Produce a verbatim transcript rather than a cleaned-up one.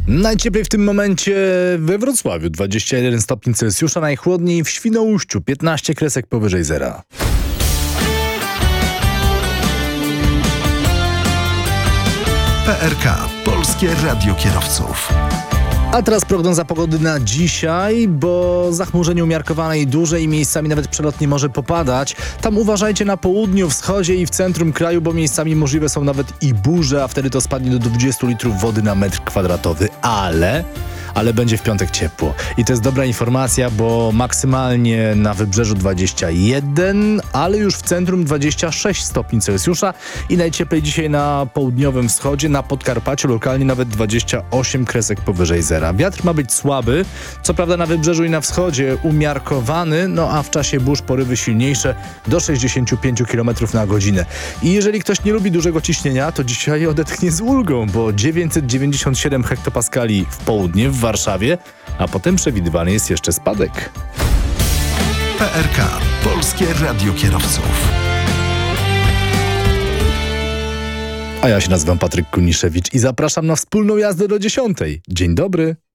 Najcieplej w tym momencie we Wrocławiu dwadzieścia jeden stopni Celsjusza, najchłodniej w Świnoujściu piętnaście kresek powyżej zera. P R K. Polskie Radio Kierowców. A teraz prognoza pogody na dzisiaj, bo zachmurzenie umiarkowane i duże i miejscami nawet przelotnie może popadać. Tam uważajcie na południu, wschodzie i w centrum kraju, bo miejscami możliwe są nawet i burze, a wtedy to spadnie do dwudziestu litrów wody na metr kwadratowy. Ale... ale będzie w piątek ciepło. I to jest dobra informacja, bo maksymalnie na wybrzeżu dwadzieścia jeden, ale już w centrum dwadzieścia sześć stopni Celsjusza i najcieplej dzisiaj na południowym wschodzie, na Podkarpaciu lokalnie nawet dwadzieścia osiem kresek powyżej zera. Wiatr ma być słaby, co prawda na wybrzeżu i na wschodzie umiarkowany, no a w czasie burz porywy silniejsze do sześćdziesięciu pięciu kilometrów na godzinę. I jeżeli ktoś nie lubi dużego ciśnienia, to dzisiaj odetchnie z ulgą, bo dziewięćset dziewięćdziesiąt siedem hektopaskali w południe, w Warszawie, a potem przewidywany jest jeszcze spadek. P R K. Polskie Radio Kierowców. A ja się nazywam Patryk Kuniszewicz i zapraszam na wspólną jazdę do dziesiątej. Dzień dobry.